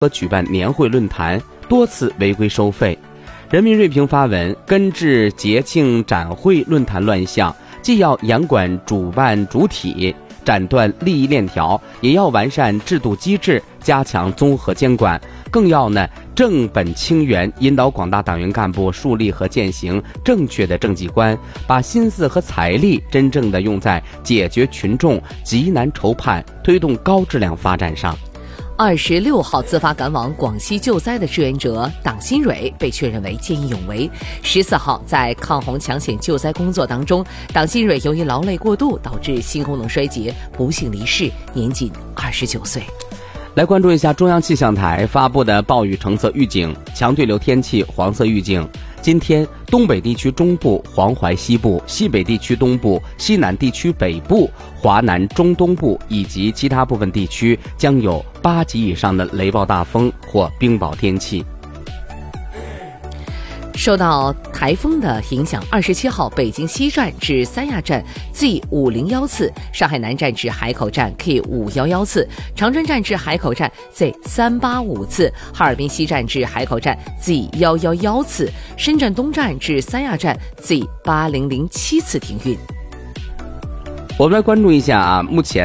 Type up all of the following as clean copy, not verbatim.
和举办年会论坛，多次违规收费。人民锐评发文，根治节庆展会论坛乱象，既要严管主办主体，斩断利益链条，也要完善制度机制，加强综合监管，更要正本清源，引导广大党员干部树立和践行正确的政绩观，把心思和财力真正的用在解决群众急难愁盼、推动高质量发展上。 26号自发赶往广西救灾的志愿者党新蕊被确认为见义勇为。14号在抗洪抢险救灾工作当中，党新蕊由于劳累过度导致心功能衰竭，不幸离世，年仅29岁。 来关注一下中央气象台发布的暴雨橙色预警，强对流天气黄色预警。今天东北地区中部、黄淮西部、西北地区东部、西南地区北部、华南中东部以及其他部分地区将有8级以上的雷暴大风或冰雹天气。 受到台风的影响，27号北京西站至三亚站 Z501 次，上海南站至海口站 K511 次，长春站至海口站 Z385 次，哈尔滨西站至海口站 Z111 次，深圳东站至三亚站 Z8007 次停运。 我们来关注一下目前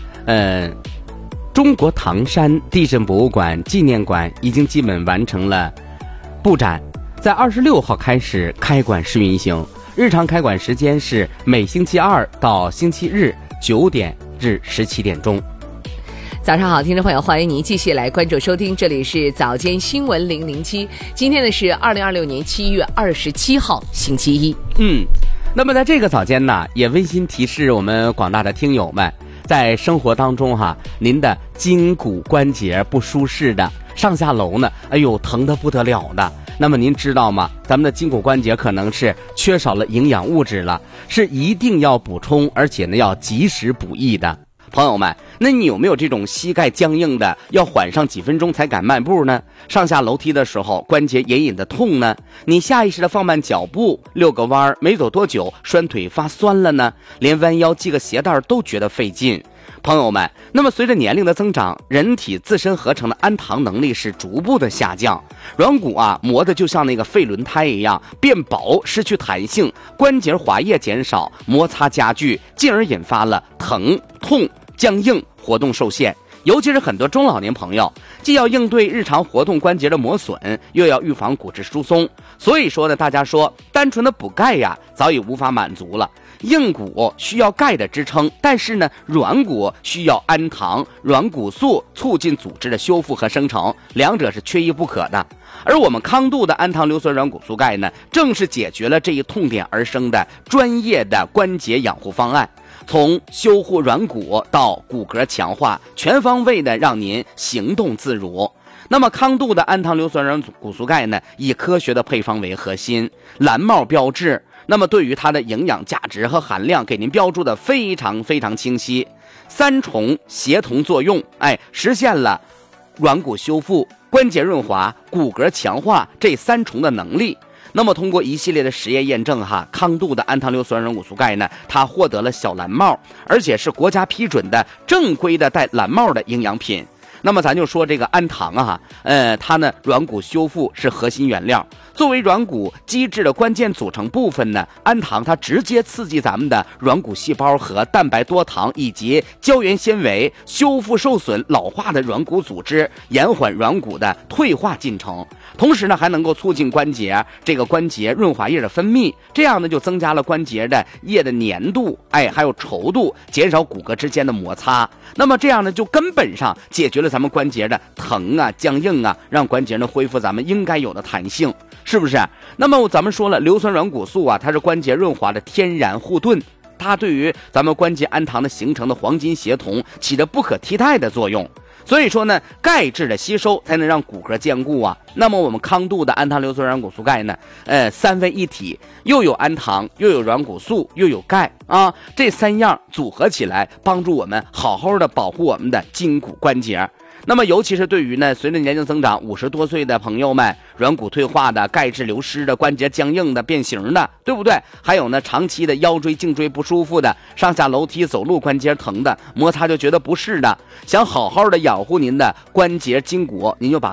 中国唐山地震博物馆纪念馆已经基本完成了布展，在26号开始开馆试运行，日常开馆时间是每星期二到星期日9点至17点钟。 早上好，听众朋友，欢迎您继续来关注收听，这里是早间新闻007，今天是2026年7月27号星期一。 那么在这个早间也温馨提示我们广大的听友们，在生活当中您的筋骨关节不舒适的，上下楼疼得不得了的，那么您知道吗？咱们的筋骨关节可能是缺少了营养物质了，是一定要补充，而且要及时补益的。朋友们，那你有没有这种膝盖僵硬的，要缓上几分钟才敢迈步呢？上下楼梯的时候关节隐隐的痛呢？你下意识的放慢脚步，遛个弯，没走多久拴腿发酸了呢？连弯腰系个鞋带都觉得费劲。朋友们，那么随着年龄的增长，人体自身合成的氨糖能力是逐步的下降，软骨磨得就像那个废轮胎一样变薄，失去弹性，关节滑液减少，摩擦加剧，进而引发了疼痛僵硬，活动受限。尤其是很多中老年朋友，既要应对日常活动关节的磨损，又要预防骨质疏松。所以说大家说单纯的补钙早已无法满足了。硬骨需要钙的支撑，但是软骨需要氨糖、软骨素促进组织的修复和生成，两者是缺一不可的。而我们康度的氨糖硫酸软骨素钙正是解决了这一痛点而生的专业的关节养护方案。从修护软骨到骨骼强化，全方位的让您行动自如。那么康度的氨糖硫酸软骨素钙以科学的配方为核心，蓝帽标志，那么对于它的营养价值和含量给您标注的非常非常清晰，3重协同作用，实现了软骨修复、关节润滑、骨骼强化这3重的能力。那么通过一系列的实验验证康度的氨糖硫酸软骨素钙它获得了小蓝帽，而且是国家批准的正规的带蓝帽的营养品。那么咱就说这个氨糖它软骨修复是核心原料，作为软骨机制的关键组成部分氨糖它直接刺激咱们的软骨细胞和蛋白多糖以及胶原纤维，修复受损老化的软骨组织，延缓软骨的退化进程。同时还能够促进关节润滑液的分泌，这样就增加了关节的液的粘度，还有稠度，减少骨骼之间的摩擦。那么这样就根本上解决了咱们关节的疼僵硬让关节恢复咱们应该有的弹性，是不是？那么咱们说了，硫酸软骨素它是关节润滑的天然护盾，它对于咱们关节氨糖的形成的黄金协同起着不可替代的作用。所以说钙质的吸收才能让骨骼坚固那么我们康度的氨糖硫酸软骨素钙3位一体，又有氨糖，又有软骨素，又有钙这3样组合起来，帮助我们好好的保护我们的筋骨关节。 那么尤其是对于呢随着年龄增长50多岁的朋友们，软骨退化的、钙质流失的、关节僵硬的、变形的，对不对？还有呢长期的腰椎颈椎不舒服的，上下楼梯走路关节疼的，摩擦就觉得不适的，想好好的养护您的关节筋骨，您就把